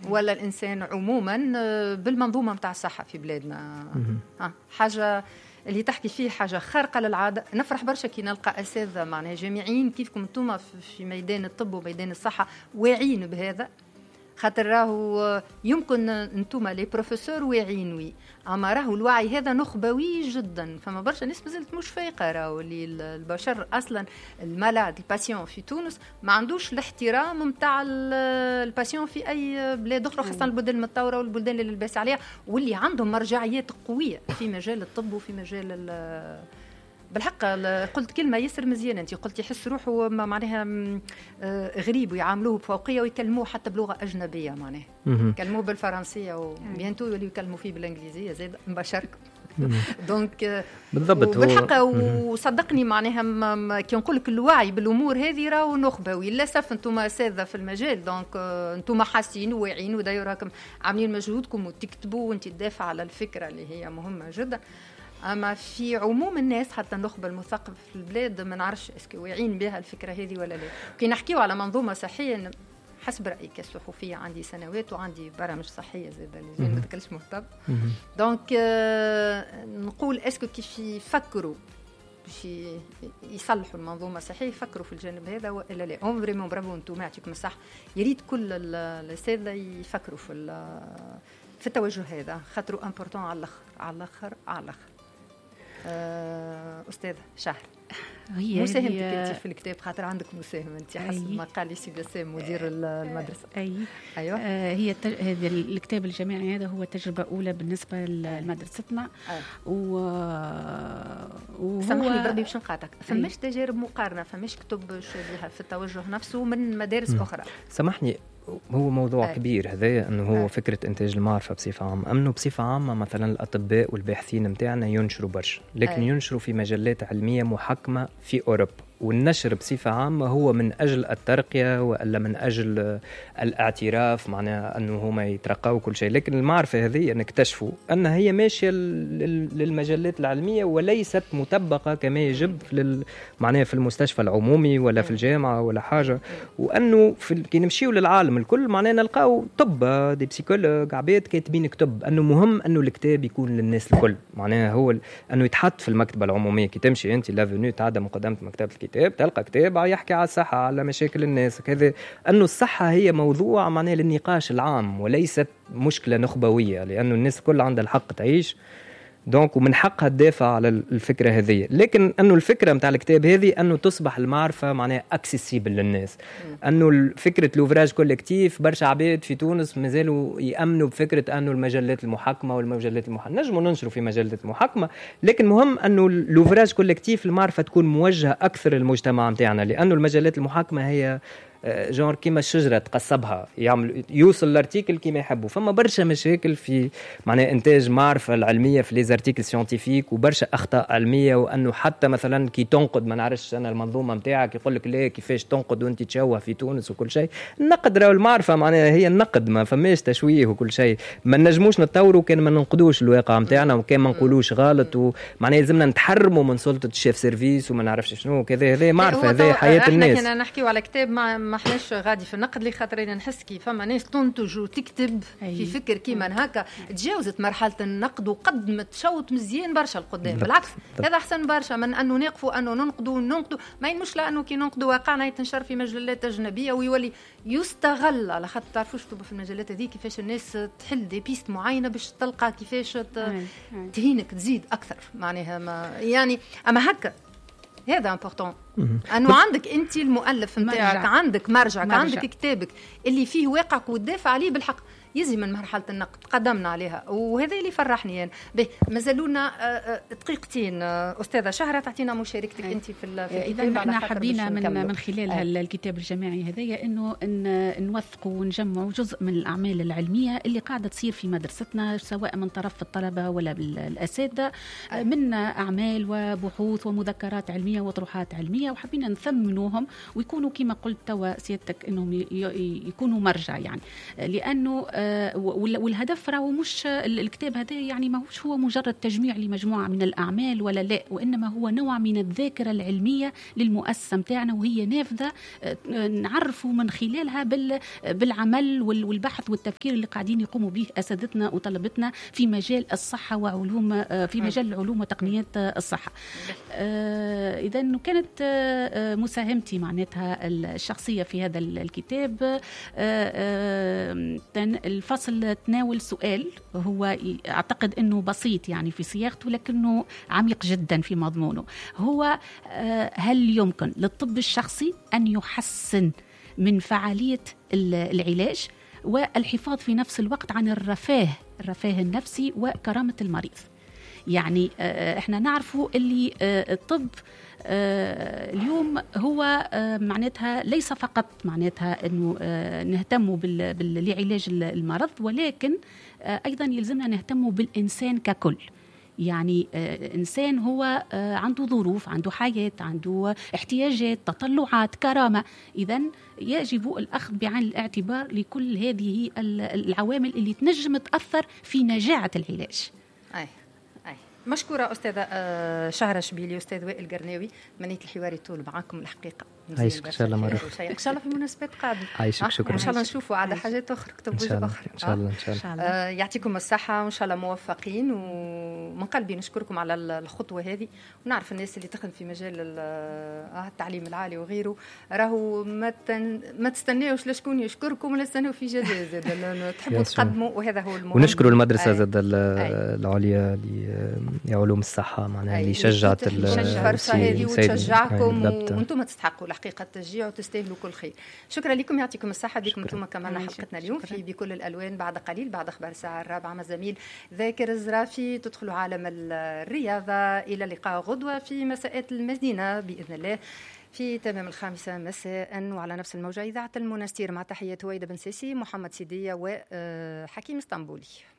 ولا الإنسان عموما بالمنظومة متاع الصحة في بلادنا. حاجة اللي تحكي فيه حاجة خارقة للعادة. نفرح برشا كي نلقى أساتذة معناها جامعيين كيفكم انتم في ميدان الطب وميدان الصحة واعيين بهذا، خاطر راهو يمكن انتم لي بروفيسور واعيين وي، اما راهو الوعي هذا نخبوي جدا. فما برشا ناس مازالت مش فايقه راهو اللي البشر اصلا المالاد الباسيون في تونس ما عندوش الاحترام نتاع الباسيون في اي بلاد اخرى، خاصه البلدان المتطوره والبلدان اللي لباس عليها واللي عندهم مرجعيات قويه في مجال الطب وفي مجال بالحق. قلت كلمة ياسر مزيانة، أنت قلت يحس روحه معناها غريب ويعاملوه بفوقية ويكلموه حتى بلغة أجنبية، معناها يكلموه بالفرنسية وبينتو يوليو يكلموا فيه بالإنجليزية زاد مباشرك. دونك بالضبط بالحق. وصدقني معناها كي نقول لك الوعي بالامور هذه راهو نخبوي. للاسف انتم اساتذه في المجال، دونك انتم حاسين وواعيين وداير راكم عاملين مجهودكم وتكتبوا وانت تدافع على الفكره اللي هي مهمه جدا. اما في عموم الناس حتى النخبه المثقفه في البلاد ما نعرفش اسكو واعيين بها الفكره هذه ولا لا. كي نحكيو على منظومه صحيه حسب رأيي كصحفية عندي سنوات وعندي برامج صحية زي اللي ما تكلش مهتم. دونك نقول اسكو كيف يفكروا باش يصلحوا المنظومة الصحية يفكروا في الجانب هذا ولا لا. هم فريمون برافو انتم يعطيكم الصح. يريد كل الأساتذة يفكروا في التوجه هذا، خاطروا امبورطون على الاخر على الاخر على الاخر. أستاذ شهر هي مساهمتك انت في الكتاب، خاطر عندك مساهمه انت حسب ما قال لي سي بسام مدير المدرسه. ايوه هي هذا الكتاب الجامعي هذا هو تجربه اولى بالنسبه لمدرستنا. سامحني بربي باش نقاطعك، فماش تجارب مقارنه، فماش كتب شبيهه في التوجه نفسه من مدارس اخرى؟ سامحني، هو موضوع كبير هذا، انه هو فكره انتاج المعرفه بصفه عامه. انه بصفه عامه مثلا الاطباء والباحثين نتاعنا ينشروا برشا، لكن ينشروا في مجلات علميه محكمه في اوروبا. والنشر بصفة عامة هو من أجل الترقية ولا من أجل الاعتراف، معناها أنه هما يترقوا كل شيء. لكن المعرفة هذه نكتشفوا أنها هي ماشية للمجلات العلمية وليست مطبقة كما يجب معناها في المستشفى العمومي ولا في الجامعة ولا حاجة. وأنه كي نمشيوا للعالم الكل معناها نلقاو طب دي بسيكولوج عباد كاتبين كتب. أنه مهم أنه الكتاب يكون للناس الكل، معناها هو أنه يتحط في المكتبة العمومية. كي تمشي أنت لافينيو تعدى مقدمة مكتبة الكتاب تلقى كتاب يحكي على الصحة، على مشاكل الناس كذا. أنه الصحة هي موضوع معناه للنقاش العام وليست مشكلة نخبوية، لأنه الناس كل عندها الحق تعيش دونك ومن حقها تدافع على الفكرة هذه. لكن أنه الفكرة متاع الكتاب هذه أنه تصبح المعرفة معناها أكسيسيبل للناس. أنه فكرة لوفراج كولكتيف برشا عباد في تونس مازالوا يأمنوا بفكرة أنه المجلات المحكمة والمجلات المحكمة نجموا ننشروا في مجلات المحكمة، لكن مهم أنه لوفراج كولكتيف المعرفة تكون موجهة أكثر للمجتمع متاعنا. لأنه المجلات المحكمة هي جور كيما الشجرة تقصبها، يوصل الارتيكل كيما يحبوا. فما برشا مشاكل في معناه إنتاج معرفة العلمية في ليز ارتيكل سيانتيفيك، وبرشا أخطاء علمية. وأنه حتى مثلا كي تنقد ما نعرفش أنا المنظومة متاعك يقول لك ليه كيفاش تنقد وأنت تشوه في تونس وكل شيء. النقد راهو المعرفة معناها هي النقد، ما فماش تشويه وكل شيء. ما نجموش نتطوروا كان ما ننقدوش الواقع متاعنا وكان ما نقولوش غلط، ومعناه لازمنا نتحرموا من سلطة الشيف سيرفيس وما نعرفش شنو كذا. هذا معرفة، هذا حياة الناس. احنا كنا نحكيو على كتاب ما احناش غادي في النقد اللي خاطرين نحس كي فما ناس تنتج وتكتب في فكر كيما هكا تجاوزت مرحله النقد وقدمت شوط مزيان برشا القدام. بالعكس هذا احسن برشا من انه نقفوا انه ننقدوا ما هي المشكله انه كي ننقدوا واقعنا يتنشر في مجلات اجنبيه ويولي يستغل على خاطر تعرفوش تكتبوا في المجلات هذه كيفاش الناس تحل دي بيست معينه باش تلقى كيفاش تهينك تزيد اكثر معناها يعني. اما هكا هذا امبورطون انه عندك انت المؤلف نتاعك، عندك مرجعك، عندك كتابك اللي فيه واقعك وتدافع عليه بالحق. يزي من مرحله النقد قدمنا عليها، وهذا اللي فرحني يعني. مازالونا دقيقتين. استاذه شهره تعطينا مشاركتك انت في اذا احنا حبينا من خلال الكتاب الجامعي هذايا انه نوثقوا ونجمعوا جزء من الاعمال العلميه اللي قاعده تصير في مدرستنا، سواء من طرف الطلبه ولا الاساتذه، من اعمال وبحوث ومذكرات علميه وطروحات علميه. العلمية وحبينا نثمنوهم ويكونوا كما قلت توا سيادتك انهم يكونوا مرجع يعني. لانه والهدف راهو مش الكتاب هذا يعني ماهوش هو مجرد تجميع لمجموعة من الأعمال ولا لا، وإنما هو نوع من الذاكرة العلمية للمؤسسة متاعنا، وهي نافذة نعرفوا من خلالها بالعمل والبحث والتفكير اللي قاعدين يقوموا به أساتذتنا وطلبتنا في مجال الصحة وعلوم في مجال العلوم وتقنيات الصحة. إذا كانت مساهمتي معناتها الشخصية في هذا الكتاب. الفصل تناول سؤال هو أعتقد أنه بسيط يعني في صياغته لكنه عميق جدا في مضمونه. هو هل يمكن للطب الشخصي أن يحسن من فعالية العلاج والحفاظ في نفس الوقت عن الرفاه النفسي وكرامة المريض؟ يعني احنا نعرفه اللي الطب اليوم هو معناتها ليس فقط معناتها انه نهتم لعلاج المرض، ولكن ايضا يلزمنا نهتم بالانسان ككل. يعني إنسان هو عنده ظروف، عنده حياة، عنده احتياجات، تطلعات، كرامة. إذن يجب الأخذ بعين الاعتبار لكل هذه العوامل اللي تنجم تأثر في نجاعة العلاج. مشكورة أستاذة شهرة شبيلي، أستاذ وائل قرناوي، منيت الحوار طول معكم الحقيقة. عايشك إن شاء الله مرة. إن شاء الله في مناسبات قادمة. عايشك شكرا. إن شاء الله نشوفوا عاد حاجات أخرى، كتب وجه أخرى. إن شاء الله. إن شاء الله. يعطيكم الصحة وإن شاء الله موفقين، ومن قلبي نشكركم على الخطوة هذه. ونعرف الناس اللي تخدم في مجال التعليم العالي وغيره راهو ما تستناوش لشكون يشكركم ولا تستناو في جزاء زاد تحبوا تقدموا، وهذا هو المهم. ونشكروا المدرسة زاد العليا لعلوم الصحة معناها اللي شجعت الفرصة هذه وتشجعكم، وانتم تستحقوا الحقيقة التشجيع وتستاهلوا كل خير. شكرا لكم، يعطيكم الصحة. بكم انتم كملنا حلقتنا اليوم في بكل الألوان. بعد قليل بعد أخبار الساعة 4 مع زميل ذاكر الزرافي تدخلوا عالم الرياضة. إلى اللقاء غدوة في مساءات المدينة بإذن الله في تمام 5 مساء وعلى نفس الموجة. إذاعة المنستير مع تحية هويدا بن سيسي، محمد سيدية وحكيم اسطنبولي.